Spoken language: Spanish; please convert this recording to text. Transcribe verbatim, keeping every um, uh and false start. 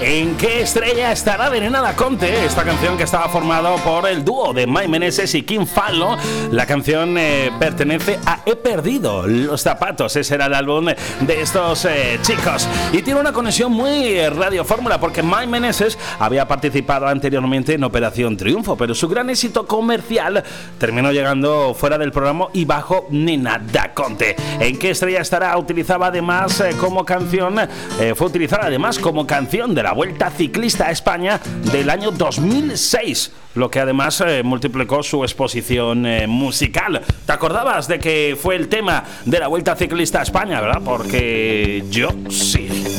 ¿En qué estrella estará Venena da Conte? Esta canción que estaba formada por el dúo de Mike Meneses y Kim Fallo. La canción eh, pertenece a He perdido los zapatos. Ese era el álbum de estos eh, chicos. Y tiene una conexión muy eh, radiofórmula, porque Mike Meneses había participado anteriormente en Operación Triunfo, pero su gran éxito comercial terminó llegando fuera del programa y bajo Nena da Conte. ¿En qué estrella estará? Utilizaba además eh, como canción, eh, fue utilizada además como canción de la Vuelta Ciclista a España del año dos mil seis, lo que además eh, multiplicó su exposición eh, musical. ¿Te acordabas de que fue el tema de la Vuelta Ciclista a España, verdad? Porque yo sí.